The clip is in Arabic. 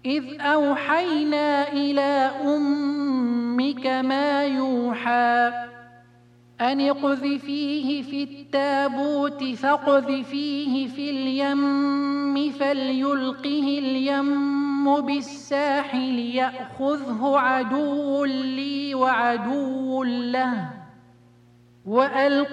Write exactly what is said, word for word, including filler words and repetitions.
إذ أوحينا إلى أمك ما يوحى أن اقذفيه في التابوت فاقذفيه في اليم فليلقه اليم بالساحل يأخذه عدو لي وعدو له وألق